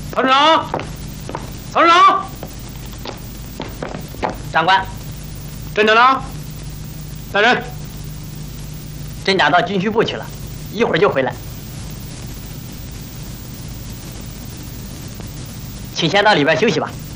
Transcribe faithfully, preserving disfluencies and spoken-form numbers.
曹市长，曹市长， 长官， 镇长呢？来人。 镇长到军需部去了，一会儿就回来。请先到里边休息吧。